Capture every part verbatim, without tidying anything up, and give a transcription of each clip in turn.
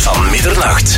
van middernacht.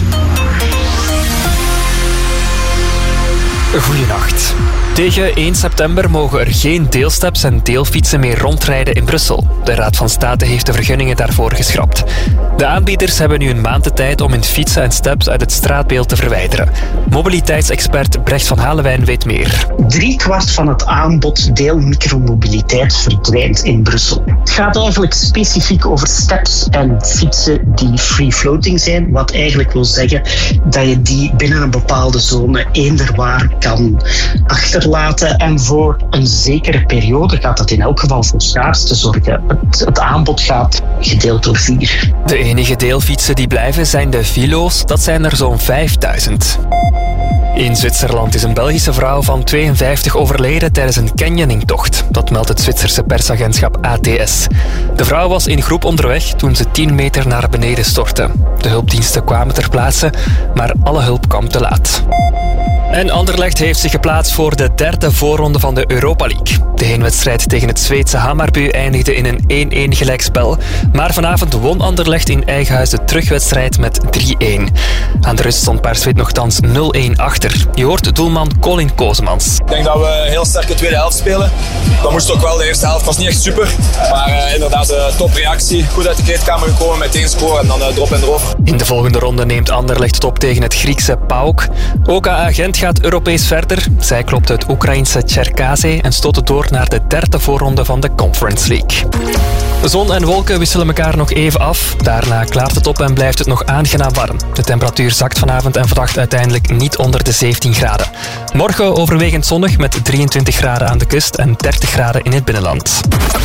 Goedenacht. Tegen één september mogen er geen deelsteps en deelfietsen meer rondrijden in Brussel. De Raad van State heeft de vergunningen daarvoor geschrapt. De aanbieders hebben nu een maand de tijd om hun fietsen en steps uit het straatbeeld te verwijderen. Mobiliteitsexpert Brecht van Halewijn weet meer. Driekwart van het aanbod deelmicromobiliteit verdwijnt in Brussel. Het gaat eigenlijk specifiek over steps en fietsen die free-floating zijn. Wat eigenlijk wil zeggen dat je die binnen een bepaalde zone eender waar kan achterlaten. En voor een zekere periode gaat dat in elk geval voor schaarste zorgen. Het, het aanbod gaat gedeeld door vier. De enige deelfietsen die blijven zijn de Vilo's. Dat zijn er zo'n vijfduizend. In Zwitserland is een Belgische vrouw van tweeënvijftig overleden tijdens een canyoningtocht. Dat meldt het Zwitserse persagentschap A T S. De vrouw was in groep onderweg toen ze tien meter naar beneden stortte. De hulpdiensten kwamen ter plaatse, maar alle hulp kwam te laat. En Anderlecht heeft zich geplaatst voor de derde voorronde van de Europa League. De heenwedstrijd tegen het Zweedse Hammarby eindigde in een één-één gelijkspel. Maar vanavond won Anderlecht in eigen huis de terugwedstrijd met drie-één. Aan de rust stond Paars Wit nogthans nul-één achter. Je hoort doelman Colin Kozemans. Ik denk dat we een heel sterke tweede helft spelen. Dat moest ook wel. De eerste helft was niet echt super. Maar uh, inderdaad, uh, topreactie. Goed uit de kleedkamer gekomen, meteen scoren en dan uh, erop en erover. In de volgende ronde neemt Anderlecht het op tegen het Griekse PAOK. O K A Gent gaat Europees verder. Zij klopt het Oekraïense Cherkasy en stoot het door naar de derde voorronde van de Conference League. Zon en wolken wisselen elkaar nog even af. Daarna klaart het op en blijft het nog aangenaam warm. De temperatuur zakt vanavond en vannacht uiteindelijk niet onder de zeventien graden. Morgen overwegend zonnig met drieëntwintig graden aan de kust en dertig graden in het binnenland.